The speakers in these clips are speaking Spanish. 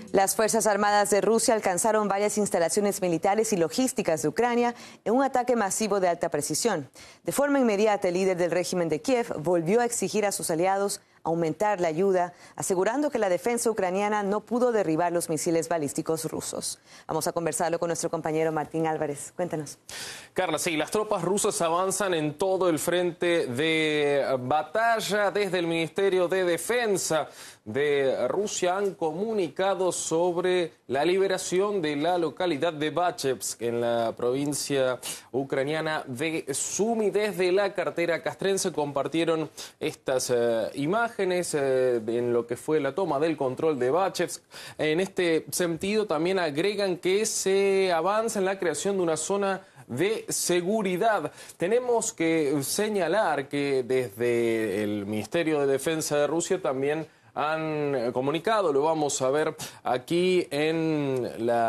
Las Fuerzas Armadas de Rusia alcanzaron varias instalaciones militares y logísticas de Ucrania en un ataque masivo de alta precisión. De forma inmediata, el líder del régimen de Kiev volvió a exigir a sus aliados aumentar la ayuda, asegurando que la defensa ucraniana no pudo derribar los misiles balísticos rusos. Vamos a conversarlo con nuestro compañero Martín Álvarez. Cuéntanos. Carla, sí, las tropas rusas avanzan en todo el frente de batalla. Desde el Ministerio de Defensa de Rusia han comunicado sobre la liberación de la localidad de Bachevsk en la provincia ucraniana de Sumy. Desde la cartera castrense compartieron estas imágenes en lo que fue la toma del control de Bachevsk. En este sentido también agregan que se avanza en la creación de una zona de seguridad. Tenemos que señalar que desde el Ministerio de Defensa de Rusia también han comunicado, lo vamos a ver aquí en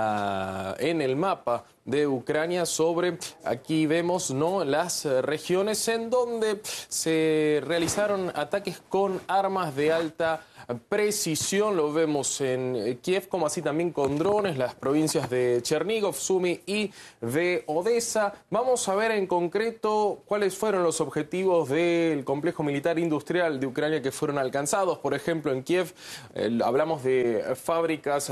el mapa de Ucrania, sobre, aquí vemos, ¿no?, las regiones en donde se realizaron ataques con armas de alta precisión. Lo vemos en Kiev, como así también con drones, las provincias de Chernigov, Sumy y de Odessa. Vamos a ver en concreto cuáles fueron los objetivos del complejo militar industrial de Ucrania que fueron alcanzados. Por ejemplo, en Kiev hablamos de fábricas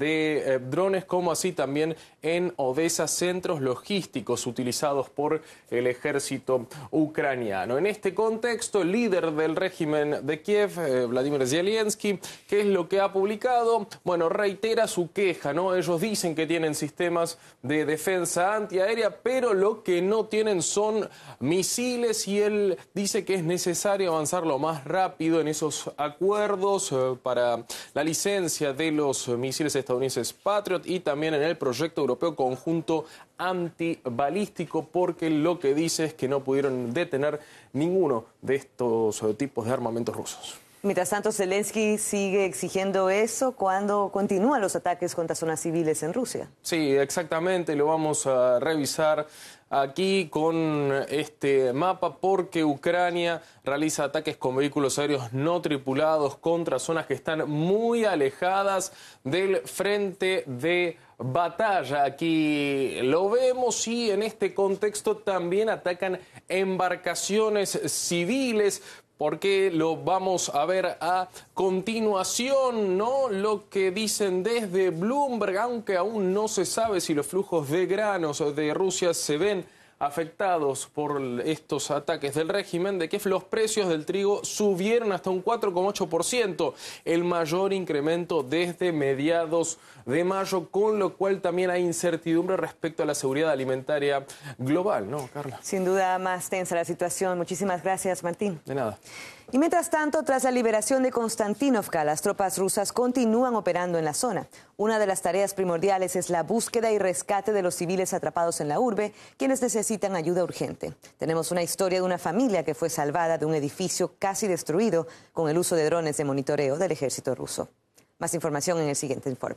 de drones, como así también en Odessa, centros logísticos utilizados por el ejército ucraniano. En este contexto, el líder del régimen de Kiev, Vladimir Zelensky, ¿qué es lo que ha publicado? Bueno, reitera su queja, ¿no? Ellos dicen que tienen sistemas de defensa antiaérea, pero lo que no tienen son misiles, y él dice que es necesario avanzar lo más rápido en esos acuerdos para la licencia de los misiles estadounidenses Patriot y también en el proyecto europeo conjunto antibalístico, porque lo que dice es que no pudieron detener ninguno de estos tipos de armamentos rusos. Mientras tanto, Zelensky sigue exigiendo eso cuando continúan los ataques contra zonas civiles en Rusia. Sí, exactamente, lo vamos a revisar aquí con este mapa, porque Ucrania realiza ataques con vehículos aéreos no tripulados contra zonas que están muy alejadas del frente de batalla. Aquí lo vemos, y en este contexto también atacan embarcaciones civiles, porque lo vamos a ver a continuación, ¿no? Lo que dicen desde Bloomberg, aunque aún no se sabe si los flujos de granos de Rusia se ven afectados por estos ataques del régimen de Kiev. Los precios del trigo subieron hasta un 4,8%, el mayor incremento desde mediados de mayo, con lo cual también hay incertidumbre respecto a la seguridad alimentaria global, ¿no, Carla? Sin duda más tensa la situación. Muchísimas gracias, Martín. De nada. Y mientras tanto, tras la liberación de Konstantinovka, las tropas rusas continúan operando en la zona. Una de las tareas primordiales es la búsqueda y rescate de los civiles atrapados en la urbe, quienes necesitan ayuda urgente. Tenemos una historia de una familia que fue salvada de un edificio casi destruido con el uso de drones de monitoreo del ejército ruso. Más información en el siguiente informe.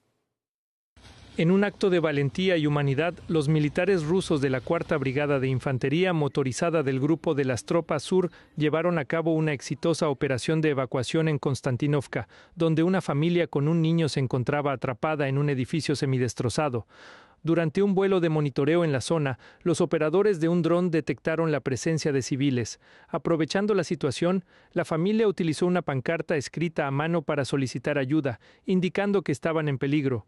En un acto de valentía y humanidad, los militares rusos de la 4ª Brigada de Infantería motorizada del Grupo de las Tropas Sur llevaron a cabo una exitosa operación de evacuación en Konstantinovka, donde una familia con un niño se encontraba atrapada en un edificio semidestrozado. Durante un vuelo de monitoreo en la zona, los operadores de un dron detectaron la presencia de civiles. Aprovechando la situación, la familia utilizó una pancarta escrita a mano para solicitar ayuda, indicando que estaban en peligro.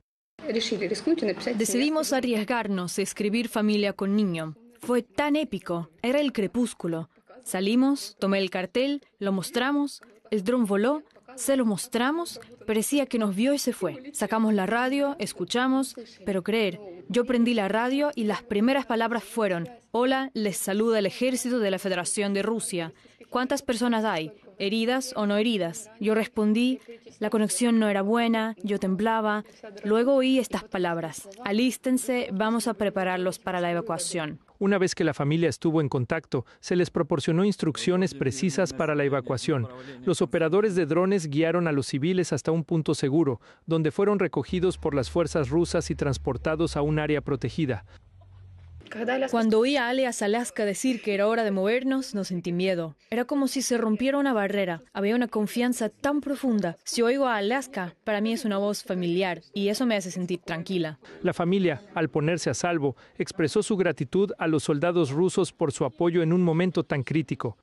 Decidimos arriesgarnos a escribir familia con niño. Fue tan épico, era el crepúsculo. Salimos, tomé el cartel, lo mostramos, el dron voló, se lo mostramos, parecía que nos vio y se fue. Sacamos la radio, escuchamos, pero creer, yo prendí la radio y las primeras palabras fueron: hola, les saluda el ejército de la Federación de Rusia. ¿Cuántas personas hay? ¿Heridas o no heridas? Yo respondí, la conexión no era buena, yo temblaba. Luego oí estas palabras: alístense, vamos a prepararlos para la evacuación. Una vez que la familia estuvo en contacto, se les proporcionó instrucciones precisas para la evacuación. Los operadores de drones guiaron a los civiles hasta un punto seguro, donde fueron recogidos por las fuerzas rusas y transportados a un área protegida. Cuando oí a Alias Alaska decir que era hora de movernos, no sentí miedo. Era como si se rompiera una barrera. Había una confianza tan profunda. Si oigo a Alaska, para mí es una voz familiar y eso me hace sentir tranquila. La familia, al ponerse a salvo, expresó su gratitud a los soldados rusos por su apoyo en un momento tan crítico.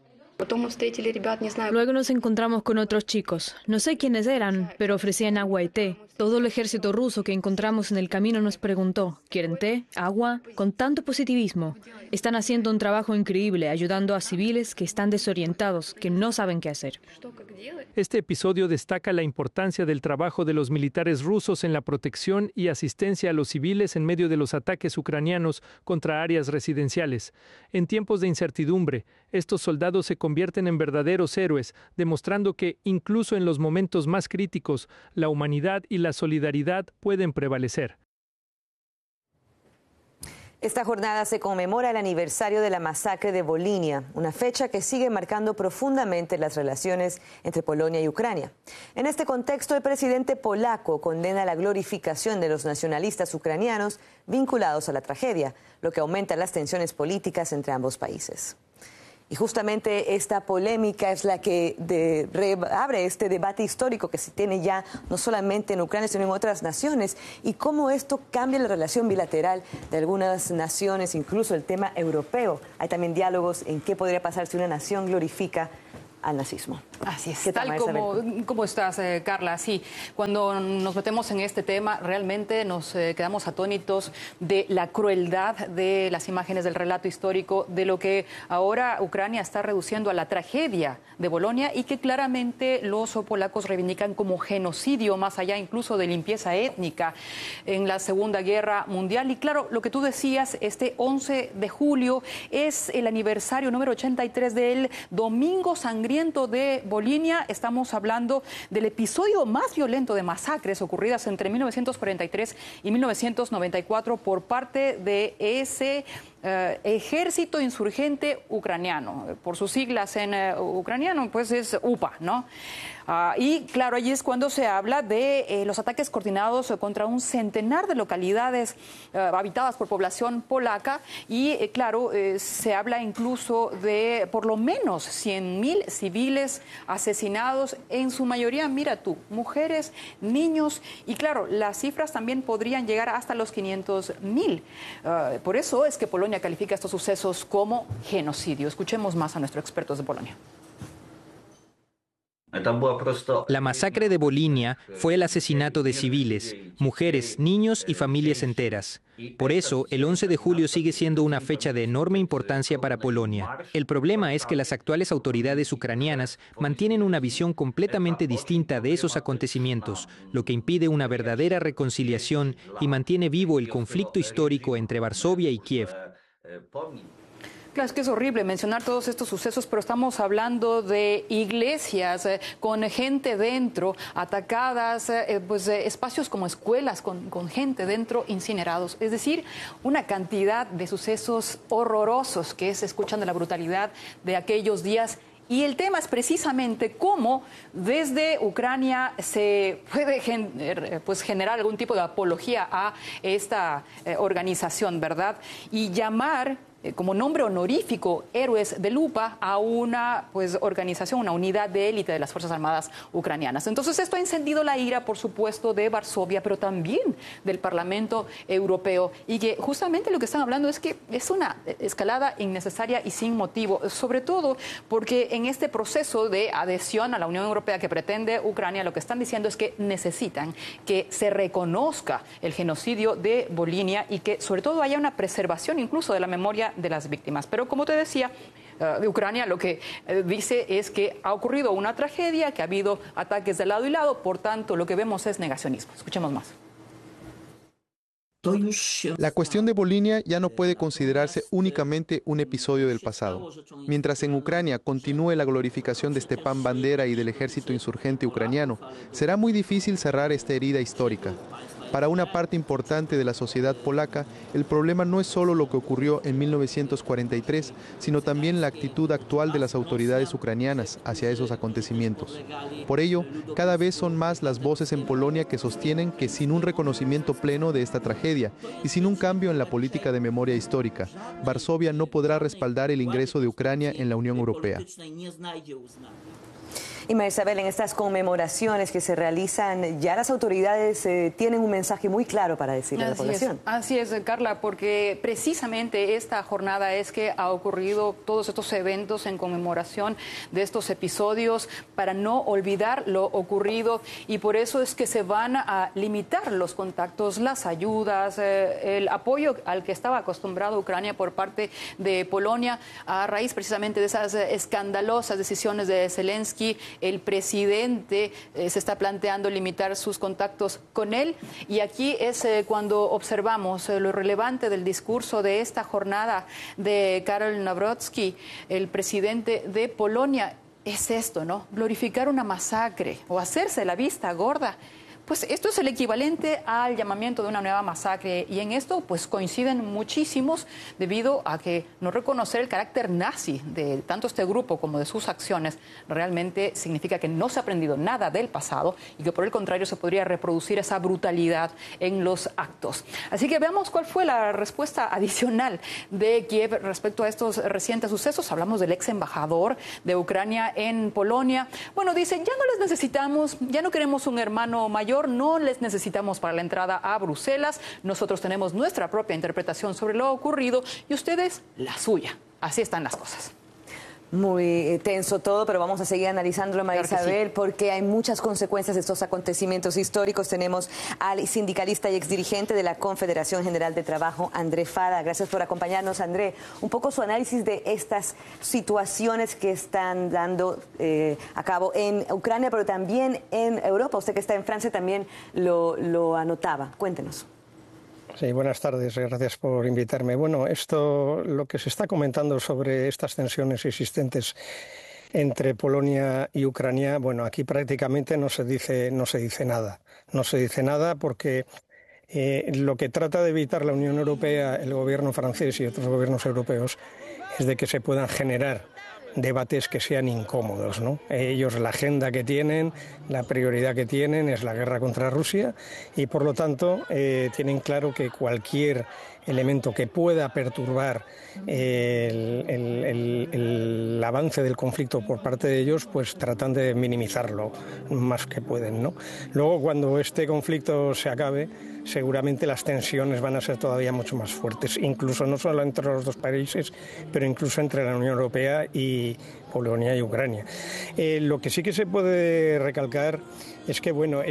Luego nos encontramos con otros chicos. No sé quiénes eran, pero ofrecían agua y té. Todo el ejército ruso que encontramos en el camino nos preguntó, ¿quieren té? ¿Agua? Con tanto positivismo. Están haciendo un trabajo increíble, ayudando a civiles que están desorientados, que no saben qué hacer. Este episodio destaca la importancia del trabajo de los militares rusos en la protección y asistencia a los civiles en medio de los ataques ucranianos contra áreas residenciales. En tiempos de incertidumbre, estos soldados se convierten en verdaderos héroes, demostrando que, incluso en los momentos más críticos, la humanidad y la solidaridad pueden prevalecer. Esta jornada se conmemora el aniversario de la masacre de Volhynia, una fecha que sigue marcando profundamente las relaciones entre Polonia y Ucrania. En este contexto, el presidente polaco condena la glorificación de los nacionalistas ucranianos vinculados a la tragedia, lo que aumenta las tensiones políticas entre ambos países. Y justamente esta polémica es la que abre este debate histórico que se tiene ya no solamente en Ucrania, sino en otras naciones, y cómo esto cambia la relación bilateral de algunas naciones, incluso el tema europeo. Hay también diálogos en qué podría pasar si una nación glorifica al nazismo. Así es, tal como estás, Carla. Sí, cuando nos metemos en este tema, realmente nos quedamos atónitos de la crueldad de las imágenes del relato histórico, de lo que ahora Ucrania está reduciendo a la tragedia de Bolonia y que claramente los polacos reivindican como genocidio, más allá incluso de limpieza étnica en la Segunda Guerra Mundial. Y claro, lo que tú decías, este 11 de julio es el aniversario número 83 del Domingo Sangriento de Volhynia. Estamos hablando del episodio más violento de masacres ocurridas entre 1943 y 1994 por parte de ese ejército insurgente ucraniano. Por sus siglas en ucraniano, pues es UPA, ¿no? Y claro, allí es cuando se habla de los ataques coordinados contra un centenar de localidades habitadas por población polaca y claro, se habla incluso de por lo menos 100.000 civiles asesinados, en su mayoría, mira tú, mujeres, niños y claro, las cifras también podrían llegar hasta los 500.000. Por eso es que Polonia califica estos sucesos como genocidio. Escuchemos más a nuestros expertos de Polonia. La masacre de Volhynia fue el asesinato de civiles, mujeres, niños y familias enteras. Por eso, el 11 de julio sigue siendo una fecha de enorme importancia para Polonia. El problema es que las actuales autoridades ucranianas mantienen una visión completamente distinta de esos acontecimientos, lo que impide una verdadera reconciliación y mantiene vivo el conflicto histórico entre Varsovia y Kiev. Claro, es que es horrible mencionar todos estos sucesos, pero estamos hablando de iglesias con gente dentro, atacadas, espacios como escuelas con gente dentro, incinerados. Es decir, una cantidad de sucesos horrorosos que se escuchan de la brutalidad de aquellos días. Y el tema es precisamente cómo desde Ucrania se puede generar algún tipo de apología a esta organización, ¿verdad? Y llamar como nombre honorífico héroes del UPA a una organización, una unidad de élite de las Fuerzas Armadas ucranianas. Entonces esto ha encendido la ira, por supuesto, de Varsovia, pero también del Parlamento Europeo. Y que justamente lo que están hablando es que es una escalada innecesaria y sin motivo, sobre todo porque en este proceso de adhesión a la Unión Europea que pretende Ucrania, lo que están diciendo es que necesitan que se reconozca el genocidio de Volhynia y que sobre todo haya una preservación incluso de la memoria de las víctimas. Pero como te decía, de Ucrania lo que dice es que ha ocurrido una tragedia, que ha habido ataques de lado y lado, por tanto lo que vemos es negacionismo. Escuchemos más. La cuestión de Volhynia ya no puede considerarse únicamente un episodio del pasado. Mientras en Ucrania continúe la glorificación de Stepan Bandera y del ejército insurgente ucraniano, será muy difícil cerrar esta herida histórica. Para una parte importante de la sociedad polaca, el problema no es solo lo que ocurrió en 1943, sino también la actitud actual de las autoridades ucranianas hacia esos acontecimientos. Por ello, cada vez son más las voces en Polonia que sostienen que sin un reconocimiento pleno de esta tragedia y sin un cambio en la política de memoria histórica, Varsovia no podrá respaldar el ingreso de Ucrania en la Unión Europea. Y María Isabel, en estas conmemoraciones que se realizan, ya las autoridades tienen un mensaje muy claro para decirle a la población. Así es, Carla, porque precisamente esta jornada es que ha ocurrido todos estos eventos en conmemoración de estos episodios para no olvidar lo ocurrido, y por eso es que se van a limitar los contactos, las ayudas, el apoyo al que estaba acostumbrado Ucrania por parte de Polonia a raíz precisamente de esas escandalosas decisiones de Zelensky. El presidente se está planteando limitar sus contactos con él, y aquí es cuando observamos lo relevante del discurso de esta jornada de Karol Nawrocki, el presidente de Polonia. Es esto, ¿no? Glorificar una masacre o hacerse la vista gorda. Pues esto es el equivalente al llamamiento de una nueva masacre, y en esto pues coinciden muchísimos, debido a que no reconocer el carácter nazi de tanto este grupo como de sus acciones realmente significa que no se ha aprendido nada del pasado y que por el contrario se podría reproducir esa brutalidad en los actos. Así que veamos cuál fue la respuesta adicional de Kiev respecto a estos recientes sucesos. Hablamos del ex embajador de Ucrania en Polonia. Bueno, dice, ya no les necesitamos, ya no queremos un hermano mayor, no les necesitamos para la entrada a Bruselas. Nosotros tenemos nuestra propia interpretación sobre lo ocurrido y ustedes la suya. Así están las cosas. Muy tenso todo, pero vamos a seguir analizándolo, María Isabel, porque hay muchas consecuencias de estos acontecimientos históricos. Tenemos al sindicalista y exdirigente de la Confederación General de Trabajo, André Fada. Gracias por acompañarnos, André. Un poco su análisis de estas situaciones que están dando a cabo en Ucrania, pero también en Europa. Usted que está en Francia también lo anotaba. Cuéntenos. Sí, buenas tardes, gracias por invitarme. Bueno, lo que se está comentando sobre estas tensiones existentes entre Polonia y Ucrania, bueno, aquí prácticamente no se dice nada. No se dice nada porque lo que trata de evitar la Unión Europea, el gobierno francés y otros gobiernos europeos, es de que se puedan generar debates que sean incómodos, ¿no? Ellos, la agenda que tienen, la prioridad que tienen es la guerra contra Rusia, y por lo tanto tienen claro que cualquier elemento que pueda perturbar el avance del conflicto por parte de ellos, pues tratan de minimizarlo más que pueden, ¿no? Luego, cuando este conflicto se acabe, seguramente las tensiones van a ser todavía mucho más fuertes, incluso no solo entre los dos países, pero incluso entre la Unión Europea y Polonia y Ucrania. Lo que sí que se puede recalcar es que, bueno,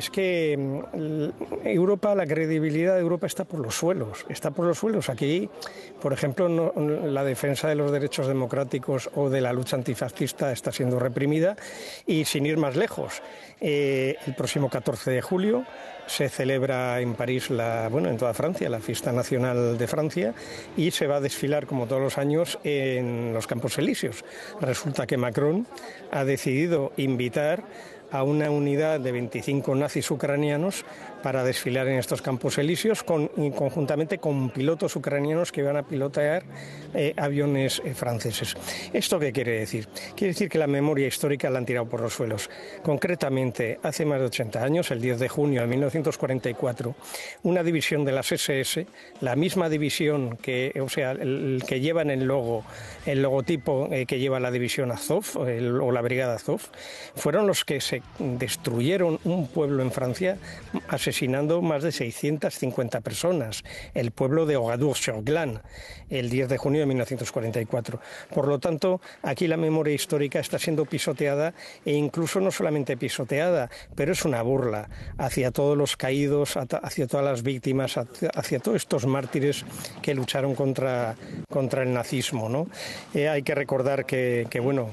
Europa, la credibilidad de Europa está por los suelos, Aquí, por ejemplo, la defensa de los derechos democráticos o de la lucha antifascista está siendo reprimida, y sin ir más lejos, el próximo 14 de julio se celebra en París, en toda Francia, la fiesta nacional de Francia, y se va a desfilar como todos los años en los Campos Elíseos. Resulta que Macron ha decidido invitar a una unidad de 25 nazis ucranianos para desfilar en estos Campos Elíseos conjuntamente con pilotos ucranianos que van a pilotear aviones franceses. ¿Esto qué quiere decir? Quiere decir que la memoria histórica la han tirado por los suelos. Concretamente, hace más de 80 años, el 10 de junio de 1944, una división de las SS, la misma división que lleva en el logotipo que lleva la división Azov o la brigada Azov, fueron los que se destruyeron un pueblo en Francia asesinando más de 650 personas, el pueblo de Oradour-sur-Glane, el 10 de junio de 1944. Por lo tanto, aquí la memoria histórica está siendo pisoteada, e incluso no solamente pisoteada, pero es una burla hacia todos los caídos, hacia todas las víctimas, hacia todos estos mártires que lucharon contra el nazismo, ¿no? Hay que recordar que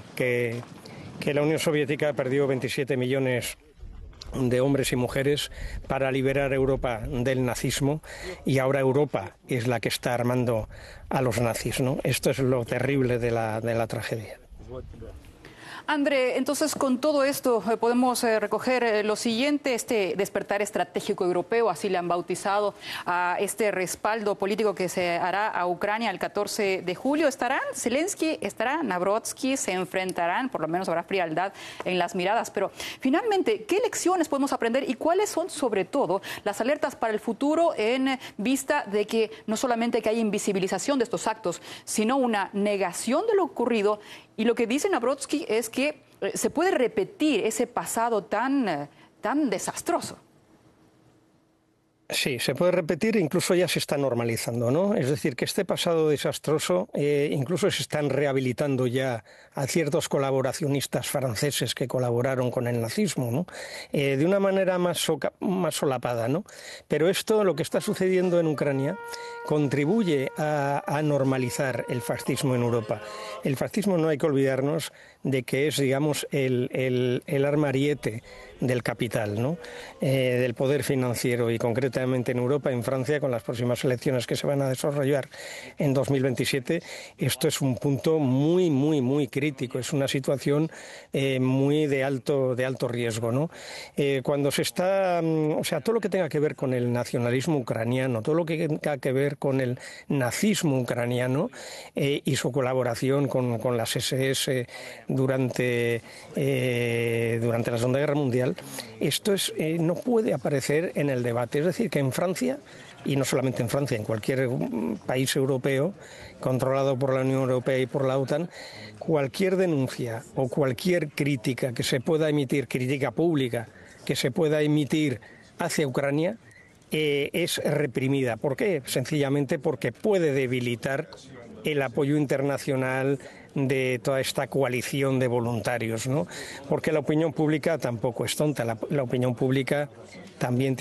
la Unión Soviética perdió 27 millones de hombres y mujeres para liberar a Europa del nazismo, y ahora Europa es la que está armando a los nazis, ¿no? Esto es lo terrible de la tragedia. André, entonces con todo esto podemos recoger lo siguiente, este despertar estratégico europeo, así le han bautizado a este respaldo político que se hará a Ucrania el 14 de julio. ¿Estarán Zelensky, estará Navratilov, se enfrentarán, por lo menos habrá frialdad en las miradas? Pero finalmente, ¿qué lecciones podemos aprender y cuáles son sobre todo las alertas para el futuro en vista de que no solamente que hay invisibilización de estos actos, sino una negación de lo ocurrido? Y lo que dice Navratilov es que se puede repetir ese pasado tan desastroso. Sí, se puede repetir e incluso ya se está normalizando, ¿no? Es decir, que este pasado desastroso incluso se están rehabilitando ya a ciertos colaboracionistas franceses que colaboraron con el nazismo, ¿no? De una manera más solapada, ¿no? Pero esto, lo que está sucediendo en Ucrania, contribuye a normalizar el fascismo en Europa. El fascismo, no hay que olvidarnos de que es, digamos, el arma ariete del capital, ¿no? Del poder financiero, y concretamente en Europa, en Francia, con las próximas elecciones que se van a desarrollar en 2027, esto es un punto muy, muy, muy crítico, es una situación muy de alto riesgo, ¿no? Cuando se está, o sea, todo lo que tenga que ver con el nacionalismo ucraniano, todo lo que tenga que ver con el nazismo ucraniano y su colaboración con las SS durante la Segunda Guerra Mundial, esto no puede aparecer en el debate. Es decir, que en Francia, y no solamente en Francia, en cualquier país europeo controlado por la Unión Europea y por la OTAN, cualquier denuncia o cualquier crítica que se pueda emitir, crítica pública que se pueda emitir hacia Ucrania, es reprimida. ¿Por qué? Sencillamente porque puede debilitar el apoyo internacional de toda esta coalición de voluntarios, ¿no? Porque la opinión pública tampoco es tonta, la opinión pública también